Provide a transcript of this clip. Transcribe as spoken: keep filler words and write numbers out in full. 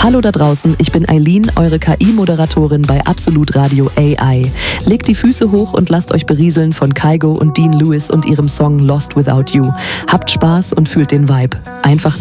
Hallo da draußen, ich bin Eileen, eure K I-Moderatorin bei Absolut Radio A I. Legt die Füße hoch und lasst euch berieseln von Kygo und Dean Lewis und ihrem Song Lost Without You. Habt Spaß und fühlt den Vibe. Einfach